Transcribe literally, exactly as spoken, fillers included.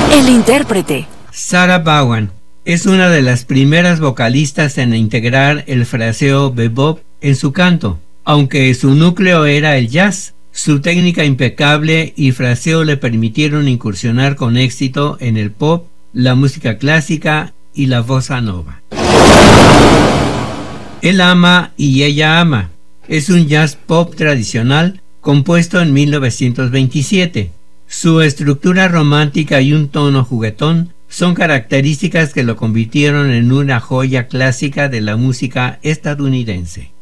El intérprete. Sarah Vaughan es una de las primeras vocalistas en integrar el fraseo bebop en su canto. Aunque su núcleo era el jazz, su técnica impecable y fraseo le permitieron incursionar con éxito en el pop, la música clásica y la bossa nova. Él ama y ella ama. Es un jazz pop tradicional compuesto en mil novecientos veintisiete. Su estructura romántica y un tono juguetón son características que lo convirtieron en una joya clásica de la música estadounidense.